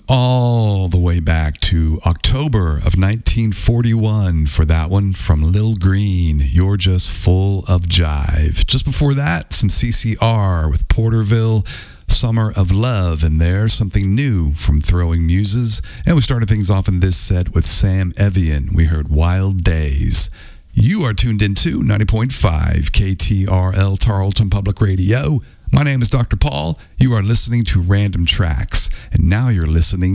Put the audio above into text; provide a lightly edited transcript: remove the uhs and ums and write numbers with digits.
all the way back to October of 1941 for that one from Lil Green, You're Just Full of Jive. Just before that, some CCR with Porterville, Summer of Love, and there's something new from Throwing Muses. And we started things off in this set with Sam Evian. We heard Wild Days. You are tuned into 90.5 KTRL Tarleton Public Radio. My name is Dr. Paul. You are listening to Random Tracks, and now you're listening